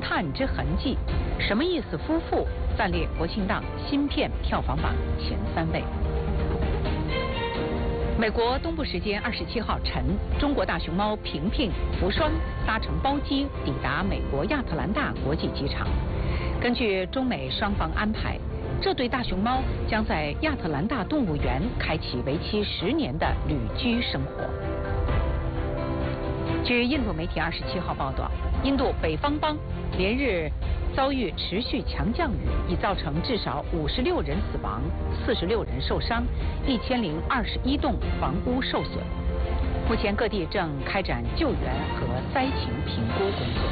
汉之痕迹》，什么意思？夫妇暂列国庆档新片票房榜前3位。美国东部时间27号晨，中国大熊猫平平福栓搭乘包机抵达美国亚特兰大国际机场。根据中美双方安排，这对大熊猫将在亚特兰大动物园开启为期10年的旅居生活。据印度媒体27号报道，印度北方邦连日遭遇持续强降雨，已造成至少56人死亡，46人受伤，1021栋房屋受损。目前各地正开展救援和灾情评估工作。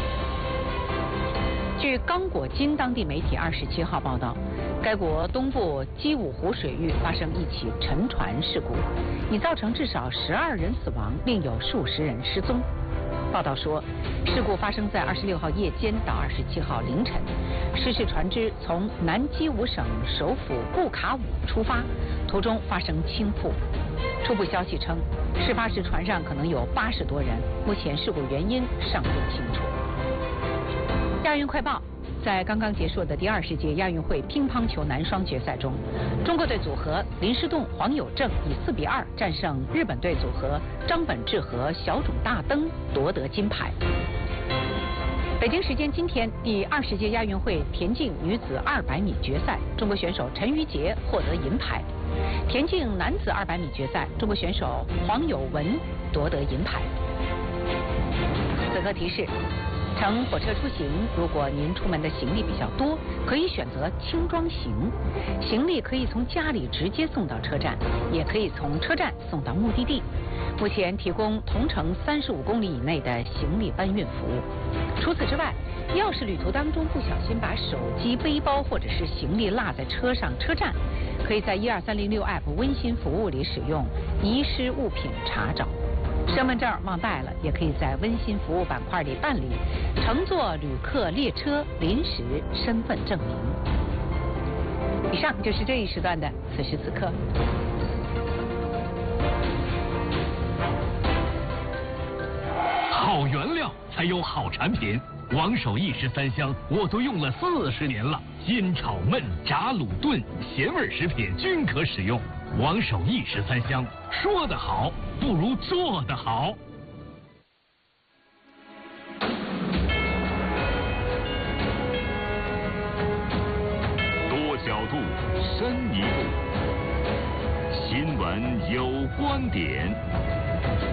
据刚果金当地媒体27号报道，该国东部基武湖水域发生一起沉船事故，已造成至少12人死亡，另有数十人失踪。报道说，事故发生在26号夜间到27号凌晨，失事船只从南基武省首府布卡武出发，途中发生倾覆。初步消息称，事发时船上可能有80多人，目前事故原因尚不清楚。亚运快报。在刚刚结束的第20届亚运会乒乓球男双决赛中，中国队组合林诗栋、黄有正以4比2战胜日本队组合张本智和小冢大登，夺得金牌。北京时间今天，第20届亚运会田径女子200米决赛，中国选手陈芋洁获得银牌；田径男子200米决赛，中国选手黄有文夺得银牌。此刻提示。乘火车出行，如果您出门的行李比较多，可以选择轻装行，行李可以从家里直接送到车站，也可以从车站送到目的地。目前提供同程35公里以内的行李搬运服务。除此之外，要是旅途当中不小心把手机、背包或者是行李落在车上、车站，可以在12306 App 温馨服务里使用遗失物品查找。身份证忘带了，也可以在温馨服务板块里办理乘坐旅客列车临时身份证明。以上就是这一时段的此时此刻。 好原料才有好产品，王守义13香我都用了40年了，煎炒焖炸卤炖咸味食品均可使用。王守义13香，说得好不如做得好。 多角度，深一步，新闻有观点。